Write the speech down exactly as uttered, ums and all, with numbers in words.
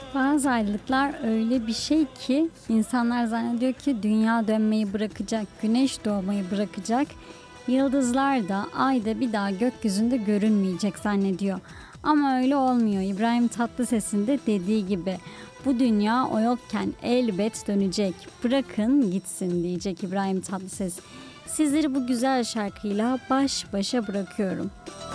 Bazı ayrılıklar öyle bir şey ki insanlar zannediyor ki dünya dönmeyi bırakacak, güneş doğmayı bırakacak, yıldızlar da ay da bir daha gökyüzünde görünmeyecek zannediyor. Ama öyle olmuyor. İbrahim Tatlıses'in de dediği gibi bu dünya o yokken elbet dönecek. Bırakın gitsin diyecek İbrahim Tatlıses. Sizleri bu güzel şarkıyla baş başa bırakıyorum.